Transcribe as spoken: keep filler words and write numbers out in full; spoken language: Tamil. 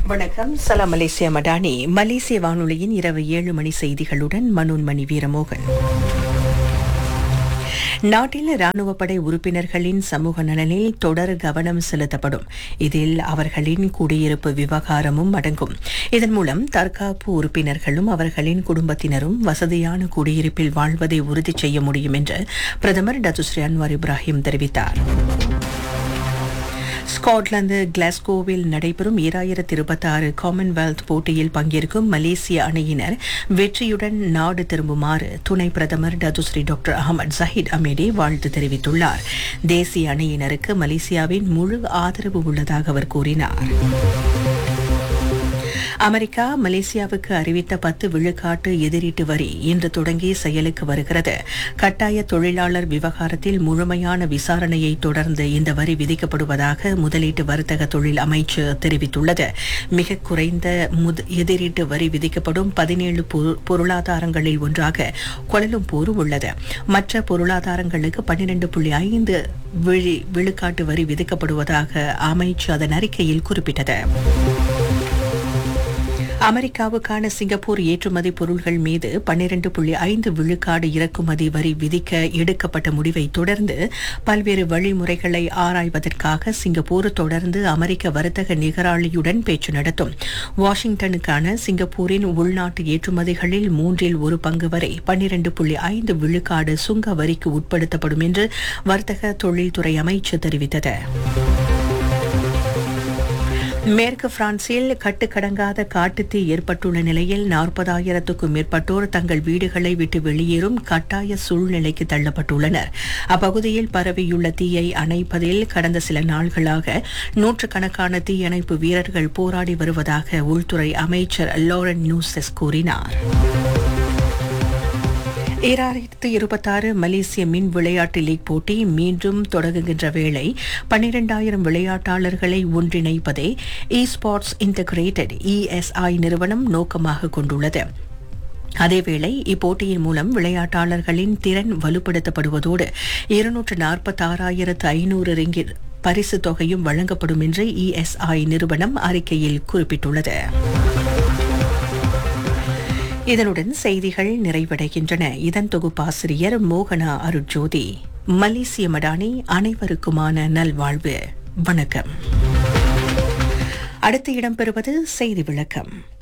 வணக்கம். சலாம் மலேசியா மடானி. மலேசிய வானொலியின் இரவு ஏழு மணி செய்திகளுடன் மனோன்மணி வீரமோகன். நாட்டில் ராணுவப்படை உறுப்பினர்களின் சமூக நலனில் தொடர் கவனம் செலுத்தப்படும். இதில் அவர்களின் குடியிருப்பு விவகாரமும் அடங்கும். இதன் மூலம் தற்காப்பு உறுப்பினர்களும் அவர்களின் குடும்பத்தினரும் வசதியான குடியிருப்பில் வாழ்வதை உறுதி செய்ய முடியும் என்று பிரதமர் டத்துஸ்ரீ அன்வார் இப்ராஹிம் தெரிவித்தார். ஸ்காட்லாந்து கிளாஸ்கோவில் நடைபெறும் ஈராயிரத்தி இருபத்தி ஆறு காமன்வெல்த் போட்டியில் பங்கேற்கும் மலேசிய அணியினர் வெற்றியுடன் நாடு திரும்புமாறு துணை பிரதமர் டத்துஸ்ரீ டாக்டர் அகமது ஜஹீத் அமீடி வாழ்த்து தெரிவித்துள்ளார். தேசிய அணியினருக்கு மலேசியாவின் முழு ஆதரவு உள்ளதாக அவர் கூறினார். அமெரிக்கா மலேசியாவுக்கு அறிவித்த பத்து விழுக்காட்டு எதிரீட்டு வரி இன்று தொடங்கி செயலுக்கு வருகிறது. கட்டாய தொழிலாளர் விவகாரத்தில் முழுமையான விசாரணையை தொடர்ந்து இந்த வரி விதிக்கப்படுவதாக முதலீட்டு வர்த்தக தொழில் அமைச்சு தெரிவித்துள்ளது. மிக குறைந்த எதிரீட்டு வரி விதிக்கப்படும் பதினேழு பொருளாதாரங்களில் ஒன்றாக கோலாலம்பூர் உள்ளது. மற்ற பொருளாதாரங்களுக்கு பன்னிரண்டு புள்ளி ஐந்து விழுக்காட்டு வரி விதிக்கப்படுவதாக அமைச்சு அதன் அறிக்கையில் குறிப்பிட்டது. அமெரிக்காவுக்கான சிங்கப்பூர் ஏற்றுமதி பொருட்கள் மீது பன்னிரண்டு புள்ளி ஐந்து விழுக்காடு இறக்குமதி வரி விதிக்க எடுக்கப்பட்ட முடிவை தொடர்ந்து பல்வேறு வழிமுறைகளை ஆராய்வதற்காக சிங்கப்பூர் தொடர்ந்து அமெரிக்க வர்த்தக நிகராளியுடன் பேச்சு நடத்தும். வாஷிங்டனுக்கான சிங்கப்பூரின் உள்நாட்டு ஏற்றுமதிகளில் மூன்றில் ஒரு பங்கு வரை பன்னிரண்டு புள்ளி ஐந்து விழுக்காடு சுங்க வரிக்கு உட்படுத்தப்படும் என்று வர்த்தக தொழில்துறை அமைச்சு தெரிவித்தது. மேற்கு பிரான்சில் கட்டுக்கடங்காத காட்டுத்தீ ஏற்பட்டுள்ள நிலையில் நாற்பதாயிரத்துக்கும் மேற்பட்டோர் தங்கள் வீடுகளை விட்டு வெளியேறும் கட்டாய சூழ்நிலைக்கு தள்ளப்பட்டுள்ளனர். அப்பகுதியில் பரவியுள்ள தீயை அணைப்பதில் கடந்த சில நாள்களாக நூற்றுக்கணக்கான தீயணைப்பு வீரர்கள் போராடி வருவதாக உள்துறை அமைச்சர் லாரன் நியூசஸ் கூறினார். ஈராயிரத்து இருபத்தாறு மலேசிய மின் விளையாட்டு லீக் போட்டி மீண்டும் தொடங்குகின்ற வேளை பன்னிரண்டாயிரம் விளையாட்டாளர்களை ஒன்றிணைப்பதே இ ஸ்போர்ட்ஸ் இன்டகிரேட்டட் இஎஸ்ஐ நிறுவனம் நோக்கமாக கொண்டுள்ளது. அதேவேளை இப்போட்டியின் மூலம் விளையாட்டாளர்களின் திறன் வலுப்படுத்தப்படுவதோடு இருநூற்று நாற்பத்தி ஆறாயிரத்து ஐநூறு ரிங்கிட் பரிசு தொகையும் வழங்கப்படும் என்று இஎஸ்ஐ நிறுவனம் அறிக்கையில் குறிப்பிட்டுள்ளது. இதனுடன் செய்திகள் நிறைவடைகின்றன. இதன் தொகுப்பாசிரியர் மோகனா அருட்ஜோதி. மலேசிய மடானி. அனைவருக்குமான நல்வாழ்வு. வணக்கம். அடுத்து இடம்பெறுவது செய்தி விளக்கம்.